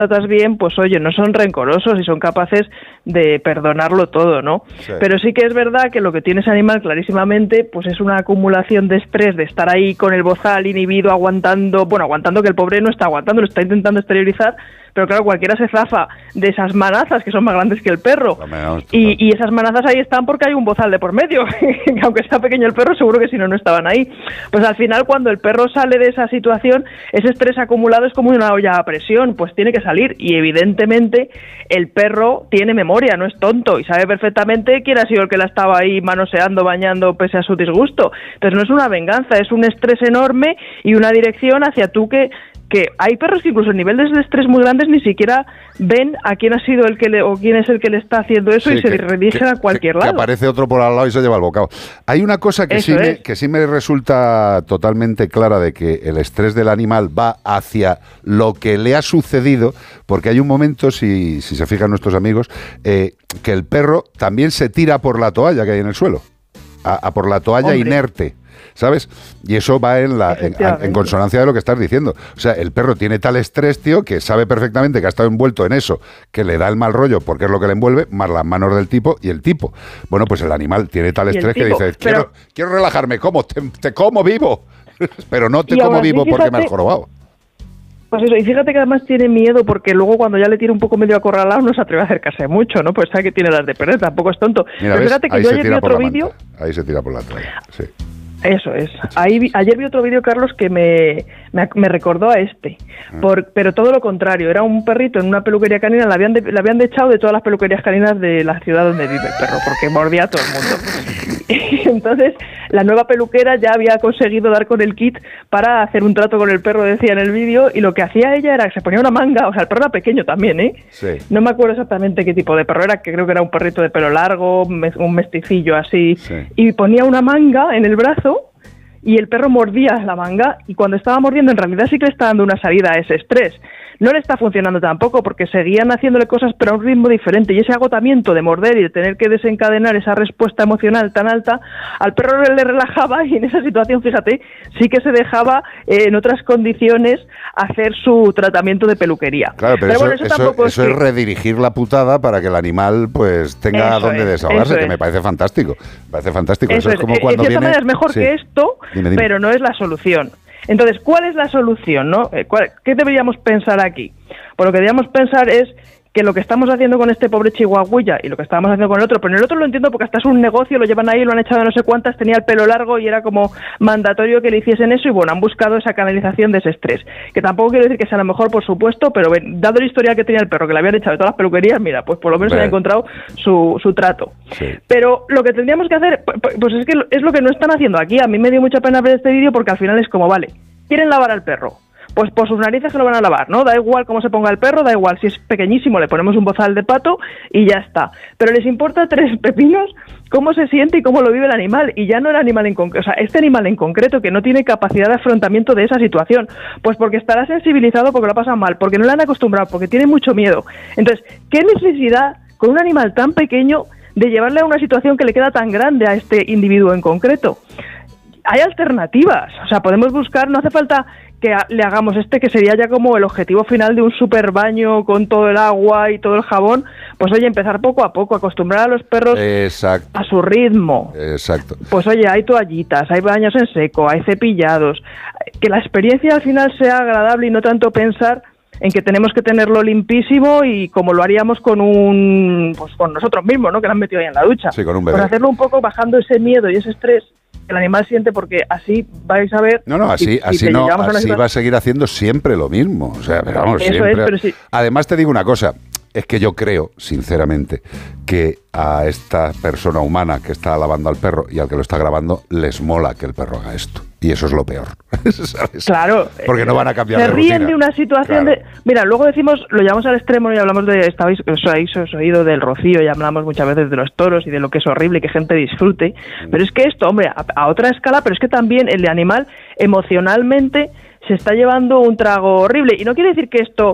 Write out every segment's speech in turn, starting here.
tratas bien, pues oye, no son rencorosos y son capaces de perdonarlo todo, ¿no? Sí. Pero sí que es verdad que lo que tiene ese animal clarísimamente, pues es una acumulación de estrés, de estar ahí con el bozal inhibido, aguantando que el pobre no está aguantando, lo está intentando exteriorizar, pero claro, cualquiera se zafa de esas manazas que son más grandes que el perro. Y esas manazas ahí están porque hay un bozal de por medio, que aunque sea pequeño el perro, seguro que si no, no estaban ahí. Pues al final, cuando el perro sale de esa situación, ese estrés acumulado es como una olla a presión, pues tiene que salir. Y evidentemente el perro tiene memoria, no es tonto, y sabe perfectamente quién ha sido el que la estaba ahí manoseando, bañando, pese a su disgusto. Entonces no es una venganza, es un estrés enorme y una dirección hacia tú que hay perros que incluso en niveles de estrés muy grandes ni siquiera ven a quién ha sido o quién es el que le está haciendo eso, sí, y se redirigen a cualquier lado. Que aparece otro por al lado y se lleva el bocado. Hay una cosa que sí me resulta totalmente clara, de que el estrés del animal va hacia lo que le ha sucedido, porque hay un momento, si se fijan nuestros amigos, que el perro también se tira por la toalla que hay en el suelo, a por la toalla inerte, ¿sabes? Y eso va en consonancia de lo que estás diciendo. O sea, el perro tiene tal estrés, tío, que sabe perfectamente que ha estado envuelto en eso, que le da el mal rollo porque es lo que le envuelve, más las manos del tipo y el tipo. Bueno, pues el animal tiene tal estrés que dice, quiero relajarme, ¿cómo? Te como vivo, pero no te como vivo porque me has jorobado. Pues eso, y fíjate que además tiene miedo porque luego cuando ya le tiene un poco medio acorralado no se atreve a acercarse mucho, ¿no? Pues sabe que tiene las de perder, tampoco es tonto. Mira, pero fíjate que yo ayer vi otro vídeo... Ahí se tira por la toalla, sí. Eso es. Ayer vi otro vídeo, Carlos, que me recordó a este. Pero todo lo contrario. Era un perrito en una peluquería canina. Le habían echado de todas las peluquerías caninas de la ciudad donde vive el perro, porque mordía a todo el mundo. Y entonces, la nueva peluquera ya había conseguido dar con el kit para hacer un trato con el perro, decía en el vídeo, y lo que hacía ella era que se ponía una manga. O sea, el perro era pequeño también, ¿eh? Sí. No me acuerdo exactamente qué tipo de perro era, que creo que era un perrito de pelo largo, un mesticillo así. Sí. Y ponía una manga en el brazo, y el perro mordía la manga, y cuando estaba mordiendo en realidad sí que le está dando una salida a ese estrés. No le está funcionando tampoco porque seguían haciéndole cosas pero a un ritmo diferente, y ese agotamiento de morder y de tener que desencadenar esa respuesta emocional tan alta, al perro le relajaba, y en esa situación, fíjate, sí que se dejaba en otras condiciones hacer su tratamiento de peluquería. Claro, pero bueno, eso es redirigir la putada para que el animal pues tenga donde desahogarse, que me parece fantástico. Me parece fantástico. Eso es como cuando en cierta manera es mejor que esto, dime. Pero no es la solución. Entonces, ¿cuál es la solución, no? ¿Qué deberíamos pensar aquí? Pues lo que deberíamos pensar es que lo que estamos haciendo con este pobre chihuahuilla y lo que estábamos haciendo con el otro, pero en el otro lo entiendo porque hasta es un negocio, lo llevan ahí, lo han echado no sé cuántas, tenía el pelo largo y era como mandatorio que le hiciesen eso, y bueno, han buscado esa canalización de ese estrés, que tampoco quiero decir que sea lo mejor, por supuesto, pero dado el historial que tenía el perro, que le habían echado de todas las peluquerías, mira, pues por lo menos se ha encontrado su trato. Sí. Pero lo que tendríamos que hacer, pues es que es lo que no están haciendo aquí. A mí me dio mucha pena ver este vídeo porque al final es como, vale, quieren lavar al perro, pues por sus narices se lo van a lavar, ¿no? Da igual cómo se ponga el perro, da igual si es pequeñísimo, le ponemos un bozal de pato y ya está. Pero les importa 3 pepinos cómo se siente y cómo lo vive el animal, y ya no el animal en concreto, o sea, este animal en concreto que no tiene capacidad de afrontamiento de esa situación, pues porque estará sensibilizado, porque lo pasa mal, porque no le han acostumbrado, porque tiene mucho miedo. Entonces, ¿qué necesidad con un animal tan pequeño de llevarle a una situación que le queda tan grande a este individuo en concreto? Hay alternativas, o sea, podemos buscar, no hace falta que le hagamos que sería ya como el objetivo final de un super baño con todo el agua y todo el jabón. Pues oye, empezar poco a poco, acostumbrar a los perros a su ritmo. Exacto. Pues oye, hay toallitas, hay baños en seco, hay cepillados, que la experiencia al final sea agradable y no tanto pensar en que tenemos que tenerlo limpísimo y como lo haríamos con con nosotros mismos, ¿no? Que lo han metido ahí en la ducha. Sí, con un bebé. Pues hacerlo un poco bajando ese miedo y ese estrés que el animal siente, porque así vais a ver... Así va a seguir haciendo siempre lo mismo. O sea, pero vamos, siempre... pero sí. Además te digo una cosa, es que yo creo, sinceramente, que a esta persona humana que está lavando al perro y al que lo está grabando les mola que el perro haga esto. Y eso es lo peor, ¿sabes? Claro. Porque no van a cambiar de rutina. Se ríen de una situación de... Mira, luego lo llevamos al extremo y hablamos os oído del rocío y hablamos muchas veces de los toros y de lo que es horrible y que gente disfrute. Pero es que esto, hombre, a otra escala, pero es que también el animal emocionalmente se está llevando un trago horrible. Y no quiere decir que esto...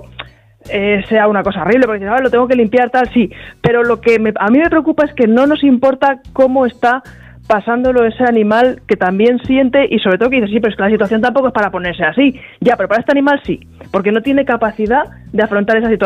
sea una cosa horrible, porque lo tengo que limpiar, tal, sí, pero lo que a mí me preocupa es que no nos importa cómo está pasándolo ese animal que también siente y sobre todo que dice, sí, pero es que la situación tampoco es para ponerse así. Ya, pero para este animal sí, porque no tiene capacidad de afrontar esa situación.